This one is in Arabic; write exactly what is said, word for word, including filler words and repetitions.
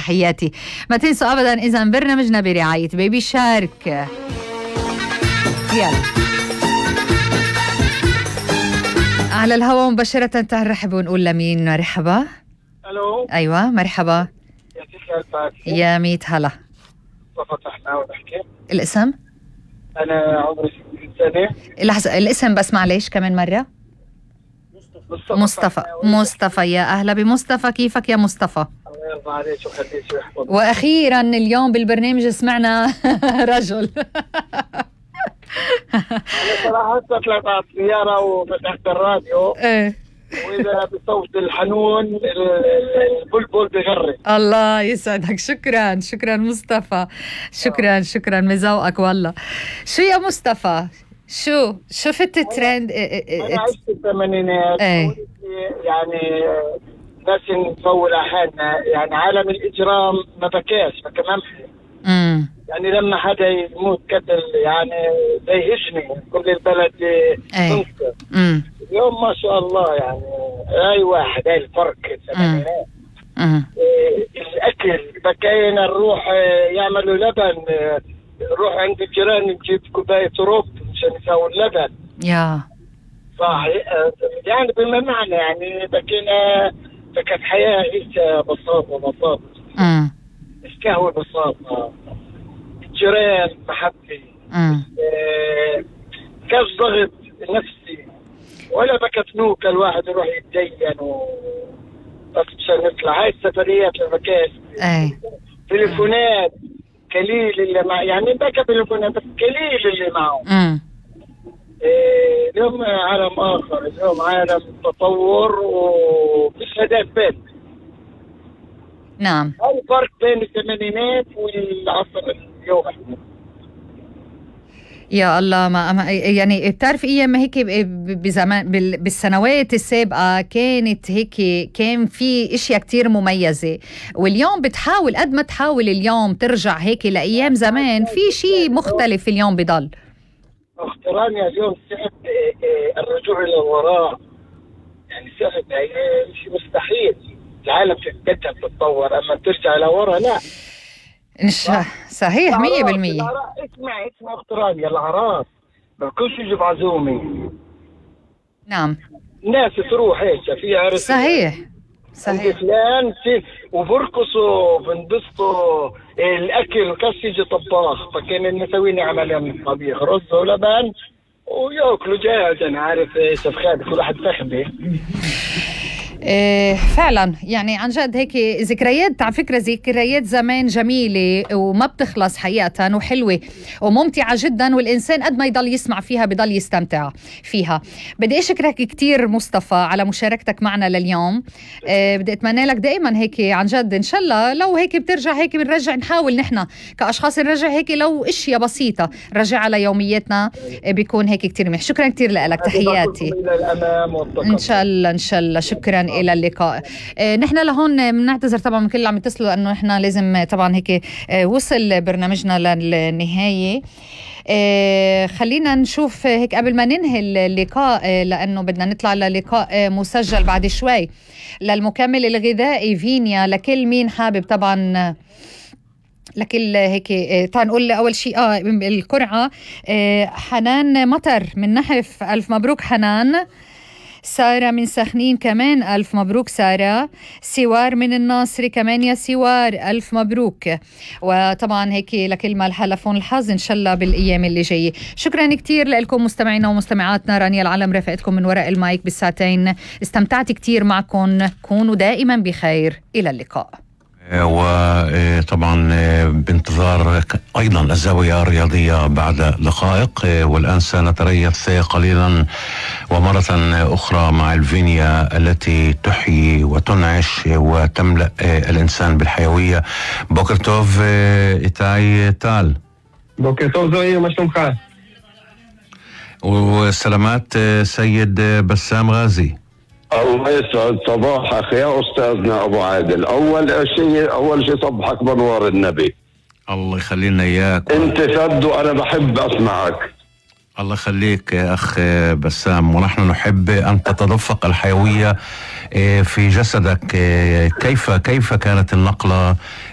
تحياتي. ما تنسوا أبدا إذا برنامجنا برعاية بيبي شارك. يلا على الهواء مباشرة تعال نرحب ونقول لمين. مرحبا. الو. ايوه مرحبا. يعطيك الف عافيه. يا ميت هلا. فتحنا ونحكي. الاسم؟ انا عمري ستين سنه. لحظه الاسم بس معلش كمان مره. مصطفى. مصطفى. مصطفى يا اهلا بمصطفى. كيفك يا مصطفى؟ الله يرضى عليك ويخليك ويحفظك. واخيرا اليوم بالبرنامج سمعنا رجل. انا صراحه طلعت على السياره وفتحت الراديو. ايه. واذا بصوت الحنون البلبل بغرد. الله يسعدك. شكرا شكرا مصطفى. شكرا شكرا مذوقك والله. شو يا مصطفى شو شفت الترند؟ انا عشت الثمانينات. ايه. يعني ناس نفول حالنا. يعني عالم الاجرام ما بكاش بكى ممحي. امم يعني لما حدا يموت قتل يعني بيهجني كل البلد تنكر. امم اليوم ما شاء الله يعني اي واحد هاي الفرق الثمانينات. إيه الاكل بكينا نروح يعملوا لبن. نروح عند الجيران نجيب كوبايه رب عشان يسووا اللبن. يا صحيح. يعني بما معنى يعني بكينا فكانت حياه عيشه بساطه بساطه. امم استهوى بساطه. جيران محبه. إيه كاش ضغط نفسي ولا بكت نوكة الواحد يروح يتدين و بس مشان نطلع. هاي السفريات المكاس. ايه. تليفونات قليل اللي مع يعني بكى تليفونات بس قليل اللي معه. امم إيه اليوم عالم اخر. اليوم عالم تطور وفيش هداف بين. نعم. هاي الفرق بين الثمانينات والعصر اليوم. يا الله. ما يعني بتعرف ايام هيك بزمان بالسنوات السابقه كانت هيك كان في اشياء كتير مميزه. واليوم بتحاول قد ما تحاول اليوم ترجع هيك لايام زمان في شيء مختلف اليوم بضل. اختراني اليوم صعب الرجوع الى الوراء. يعني صعب شيء مستحيل. العالم تتقدم تتطور اما ترجع لورا لا. صحيح مية بالمية. اسمع اسمع اختراني العراس ما كلش يجي بعزومي. نعم. الناس تروح هيك في عرس. صحيح صحيح. فلان وبرقصوا وبنبسطوا الاكل وكاش يجي طباخ. فكان مسويني عمليه من الطبيخ رز ولبن وياكلوا جاهز. انا عارف ايش فخاد كل واحد فخده. إيه فعلا يعني عن جد هيك ذكريات. على فكرة ذكريات زمان جميلة وما بتخلص حقيقة وحلوة وممتعة جدا. والإنسان قد ما يضل يسمع فيها بضل يستمتع فيها. بدي أشكرك كتير مصطفى على مشاركتك معنا لليوم. إيه بدي أتمنى لك دائما هيك عن جد إن شاء الله لو هيك بترجع هيك بنرجع نحاول نحن كأشخاص نرجع هيك لو اشياء بسيطة نرجع على يومياتنا. إيه بيكون هيك كتير منيح. شكرا كتير لك. تحياتي. إن شاء الله إن شاء الله. شكرا إلى اللقاء. آه نحن لهون بنعتذر طبعا من كل اللي عم يتصلوا لانه نحن لازم طبعا هيك آه وصل برنامجنا للنهايه. آه خلينا نشوف هيك قبل ما ننهي اللقاء آه لانه بدنا نطلع للقاء آه مسجل بعد شوي للمكمل الغذائي فينيا لكل مين حابب طبعا لكل هيك. تعال نقول اول شيء اه القرعه. آه حنان مطر من نحف الف مبروك حنان. سارة من سخنين كمان ألف مبروك سارة. سوار من الناصري كمان يا سوار ألف مبروك. وطبعا هيك لكل ما الحلفون الحظ إن شاء الله بالأيام اللي جاية. شكرا كتير لكم مستمعينا ومستمعاتنا. رانيا العلم رفقتكم من وراء المايك بالساعتين. استمتعت كتير معكم. كونوا دائما بخير. إلى اللقاء. وطبعا بانتظار أيضا الزاوية الرياضية بعد دقائق. والآن سنتريث قليلا ومرة أخرى مع الفينيا التي تحيي وتنعش وتملأ الإنسان بالحيوية. بوكر توف إيتاي تال. بوكر توف زوي ما شلونك؟ وسلامات سيد بسام غازي. الله يسعد صباحك يا أستاذنا أبو عادل. أول شيء أول شيء صبحك بنور النبي. الله يخلينا إياك. أنت فد وأنا بحب أسمعك. الله يخليك يا أخ بسام. ونحن نحب أن تتدفق الحيوية في جسدك. كيف كيف كانت النقلة